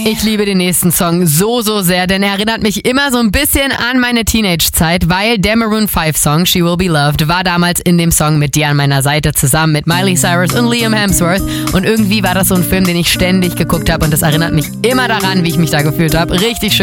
Ich liebe den nächsten Song so sehr, denn er erinnert mich immer so ein bisschen an meine Teenage-Zeit, weil der Maroon 5 Song She Will Be Loved war damals in dem Song mit dir an meiner Seite zusammen mit Miley Cyrus und Liam Hemsworth und irgendwie war das so ein Film, den ich ständig geguckt habe und das erinnert mich immer daran, wie ich mich da gefühlt habe. Richtig schön.